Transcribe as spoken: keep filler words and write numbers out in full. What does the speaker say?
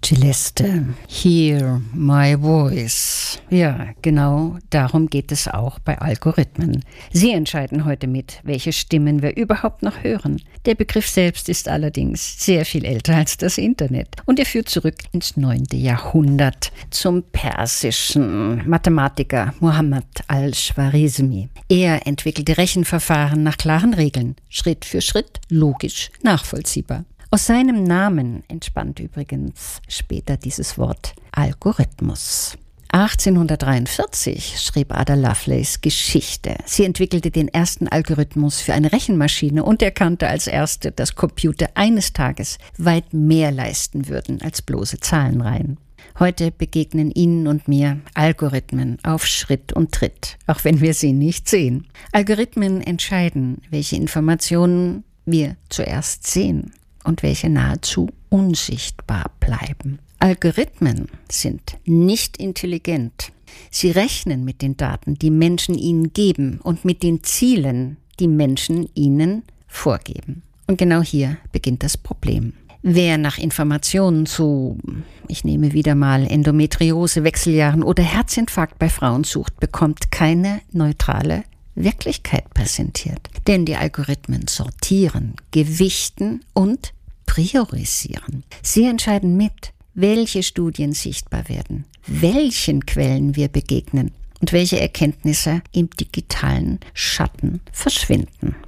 Celeste, Hear My Voice. Ja, genau darum geht es auch bei Algorithmen. Sie entscheiden heute mit, welche Stimmen wir überhaupt noch hören. Der Begriff selbst ist allerdings sehr viel älter als das Internet. Und er führt zurück ins neunte Jahrhundert zum persischen Mathematiker Muhammad al-Chwarizmi. Er entwickelte Rechenverfahren nach klaren Regeln, Schritt für Schritt, logisch, nachvollziehbar. Aus seinem Namen entspannt übrigens später dieses Wort Algorithmus. achtzehnhundertdreiundvierzig schrieb Ada Lovelace Geschichte. Sie entwickelte den ersten Algorithmus für eine Rechenmaschine und erkannte als erste, dass Computer eines Tages weit mehr leisten würden als bloße Zahlenreihen. Heute begegnen Ihnen und mir Algorithmen auf Schritt und Tritt, auch wenn wir sie nicht sehen. Algorithmen entscheiden, welche Informationen wir zuerst sehen und welche nahezu unsichtbar bleiben. Algorithmen sind nicht intelligent. Sie rechnen mit den Daten, die Menschen ihnen geben und mit den Zielen, die Menschen ihnen vorgeben. Und genau hier beginnt das Problem. Wer nach Informationen zu, ich nehme wieder mal Endometriose, Wechseljahren oder Herzinfarkt bei Frauen sucht, bekommt keine neutrale Wirklichkeit präsentiert. Denn die Algorithmen sortieren, gewichten und priorisieren. Sie entscheiden mit, welche Studien sichtbar werden, welchen Quellen wir begegnen und welche Erkenntnisse im digitalen Schatten verschwinden.